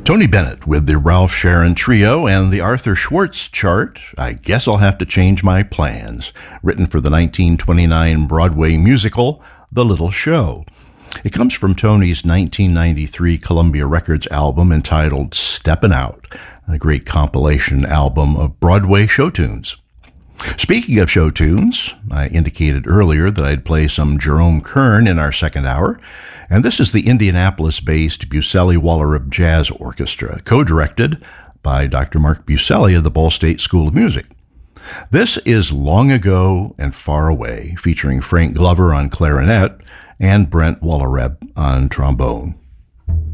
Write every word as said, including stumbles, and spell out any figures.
Tony Bennett with the Ralph Sharon Trio and the Arthur Schwartz chart, I Guess I'll Have to Change My Plans, written for the nineteen twenty-nine Broadway musical, The Little Show. It comes from Tony's nineteen ninety-three Columbia Records album entitled Steppin' Out, a great compilation album of Broadway show tunes. Speaking of show tunes, I indicated earlier that I'd play some Jerome Kern in our second hour, and this is the Indianapolis-based Buccelli-Wallereb Jazz Orchestra, co-directed by Doctor Mark Buccelli of the Ball State School of Music. This is Long Ago and Far Away, featuring Frank Glover on clarinet and Brent Wallereb on trombone.